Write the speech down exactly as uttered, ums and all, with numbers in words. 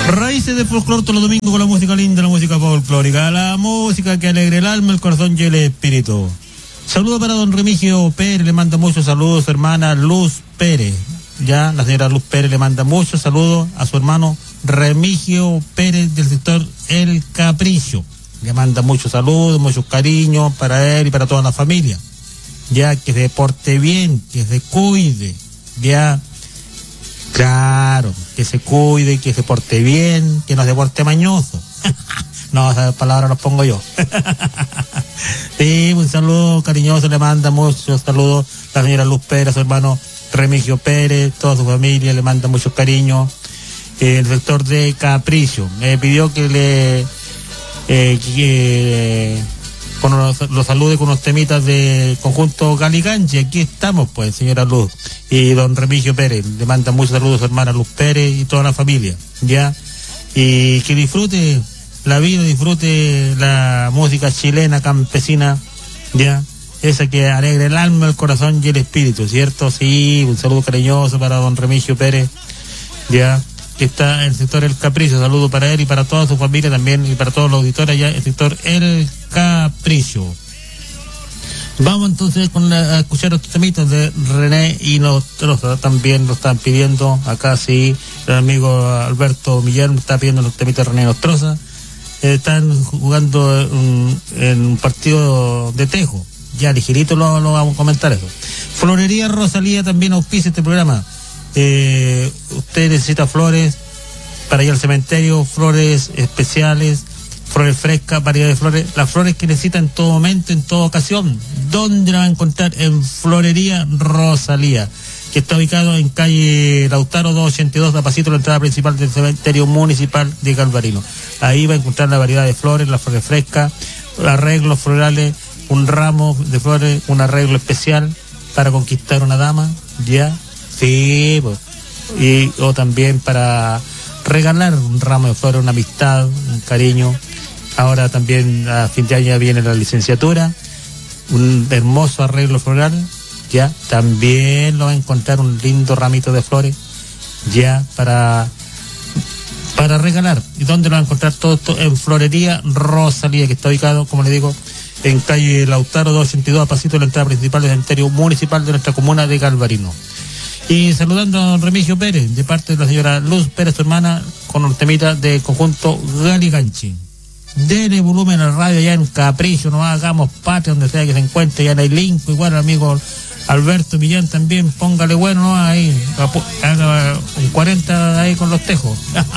Raíces de folclore todos los domingos con la música linda, la música folclórica, la música que alegre el alma, el corazón y el espíritu. Saludo para don Remigio Pérez, le manda muchos saludos a su hermana Luz Pérez. Ya, la señora Luz Pérez le manda muchos saludos a su hermano Remigio Pérez del sector El Capricho. Le manda muchos saludos, muchos cariños para él y para toda la familia. Ya, que se porte bien, que se cuide, ya. Claro, que se cuide, que se porte bien, que no se porte mañoso. No, esas palabras las pongo yo. Sí, un saludo cariñoso, le manda muchos saludos la señora Luz Pérez, su hermano Remigio Pérez, toda su familia, le manda muchos cariños. Eh, el sector de Capricho me pidió que le eh, que, eh, con los, los salude con unos temitas de conjunto Galiganchi. Aquí estamos, pues, señora Luz. Y don Remigio Pérez le manda muchos saludos a su hermana Luz Pérez y toda la familia, ya. Y que disfrute la vida, disfrute la música chilena campesina, ya. Esa que alegra el alma, el corazón y el espíritu, ¿cierto? Sí, un saludo cariñoso para don Remigio Pérez, ya, que está en el sector El Capricho. Saludo para él y para toda su familia también, y para todos los auditores allá en el sector El Capricho. Vamos entonces con la, a escuchar los temitas de René y Nostroza. También lo están pidiendo acá, sí, el amigo Alberto Millán está pidiendo los temitas de René y Nostroza. Eh, están jugando un, en un partido de tejo. Ya ligerito lo, lo vamos a comentar eso. Florería Rosalía también auspicia este programa. Eh, usted necesita flores para ir al cementerio, flores especiales, flores frescas, variedad de flores, las flores que necesita en todo momento, en toda ocasión. ¿Dónde la va a encontrar? En Florería Rosalía, que está ubicado en calle Lautaro doscientos ochenta y dos, a pasito de la entrada principal del cementerio municipal de Galvarino. Ahí va a encontrar la variedad de flores, las flores frescas, arreglos florales, un ramo de flores, un arreglo especial para conquistar una dama, ya, sí, pues. Y o también para regalar un ramo de flores, una amistad, un cariño. Ahora también a fin de año viene la licenciatura, un hermoso arreglo floral, ya, también lo va a encontrar un lindo ramito de flores, ya, para para regalar. ¿Y dónde lo va a encontrar? Todo esto en Florería Rosalía, que está ubicado, como le digo, en calle Lautaro doscientos ochenta y dos, a pasito de la entrada principal del cementerio municipal de nuestra comuna de Galvarino. Y saludando a don Remigio Pérez, de parte de la señora Luz Pérez, su hermana, con un temita de conjunto Galiganchi. Dele volumen al radio allá en Capricho, no hagamos patria donde sea que se encuentre, ya en el Linco, igual el amigo Alberto Millán también, póngale bueno, ¿no? Ahí, haga un cuarenta ahí con los tejos.